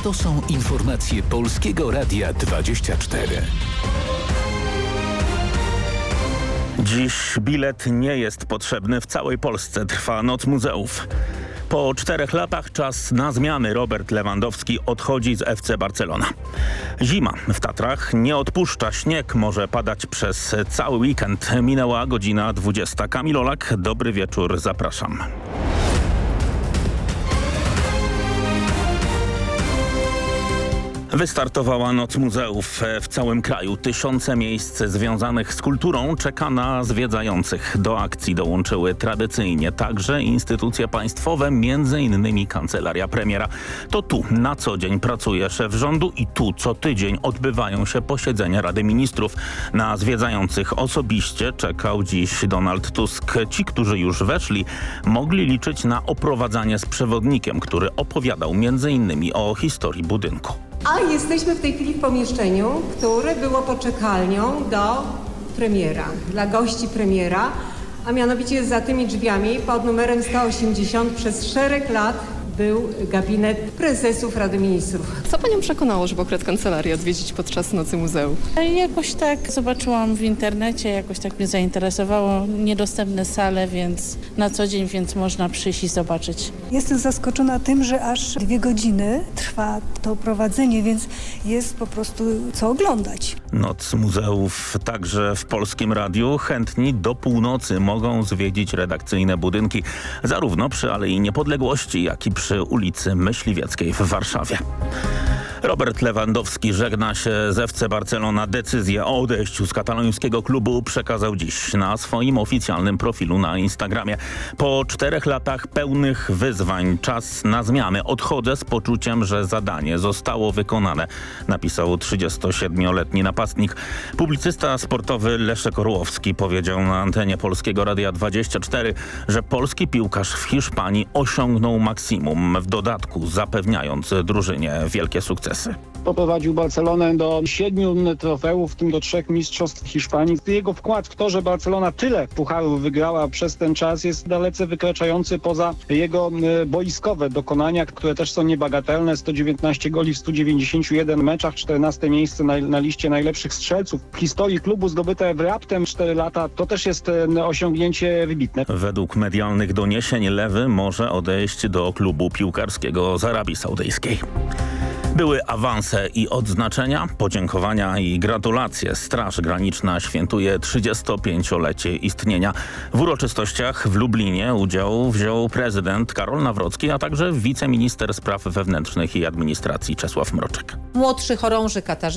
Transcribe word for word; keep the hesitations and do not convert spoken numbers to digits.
To są informacje Polskiego Radia dwadzieścia cztery. Dziś bilet nie jest potrzebny. W całej Polsce trwa Noc Muzeów. Po czterech latach czas na zmiany. Robert Lewandowski odchodzi z F C Barcelona. Zima w Tatrach nie odpuszcza. Śnieg może padać przez cały weekend. Minęła godzina dwudziesta. Kamil Olak, dobry wieczór, zapraszam. Wystartowała Noc Muzeów w całym kraju. Tysiące miejsc związanych z kulturą czeka na zwiedzających. Do akcji dołączyły tradycyjnie także instytucje państwowe, między innymi Kancelaria Premiera. To tu na co dzień pracuje szef rządu i tu co tydzień odbywają się posiedzenia Rady Ministrów. Na zwiedzających osobiście czekał dziś Donald Tusk. Ci, którzy już weszli, mogli liczyć na oprowadzanie z przewodnikiem, który opowiadał między innymi o historii budynku. A jesteśmy w tej chwili w pomieszczeniu, które było poczekalnią do premiera, dla gości premiera, a mianowicie za tymi drzwiami pod numerem sto osiemdziesiąt przez szereg lat był gabinet prezesów Rady Ministrów. Co panią przekonało, żeby akurat kancelarię odwiedzić podczas Nocy Muzeów? Jakoś tak zobaczyłam w internecie, jakoś tak mnie zainteresowało. Niedostępne sale, więc na co dzień, więc można przyjść i zobaczyć. Jestem zaskoczona tym, że aż dwie godziny trwa to prowadzenie, więc jest po prostu co oglądać. Noc Muzeów także w Polskim Radiu. Chętni do północy mogą zwiedzić redakcyjne budynki zarówno przy Alei Niepodległości, jak i przy ulicy Myśliwieckiej w Warszawie. Robert Lewandowski żegna się z F C Barcelona. Decyzję o odejściu z katalońskiego klubu przekazał dziś na swoim oficjalnym profilu na Instagramie. Po czterech latach pełnych wyzwań czas na zmiany. Odchodzę z poczuciem, że zadanie zostało wykonane, napisał trzydziestosiedmioletni napastnik. Publicysta sportowy Leszek Orłowski powiedział na antenie Polskiego Radia dwadzieścia cztery, że polski piłkarz w Hiszpanii osiągnął maksimum, w dodatku zapewniając drużynie wielkie sukcesy. Poprowadził Barcelonę do siedmiu trofeów, w tym do trzech mistrzostw Hiszpanii. Jego wkład w to, że Barcelona tyle pucharów wygrała przez ten czas, jest dalece wykraczający poza jego boiskowe dokonania, które też są niebagatelne. sto dziewiętnaście goli w stu dziewięćdziesięciu jeden meczach, czternaste miejsce na, na liście najlepszych strzelców w historii klubu, zdobyte w raptem cztery lata. To też jest osiągnięcie wybitne. Według medialnych doniesień Lewy może odejść do klubu piłkarskiego z Arabii Saudyjskiej. Były awanse i odznaczenia, podziękowania i gratulacje. Straż Graniczna świętuje trzydziestopięciolecie istnienia. W uroczystościach w Lublinie udział wziął prezydent Karol Nawrocki, a także wiceminister spraw wewnętrznych i administracji Czesław Mroczek. Młodszy chorąży Katarzyna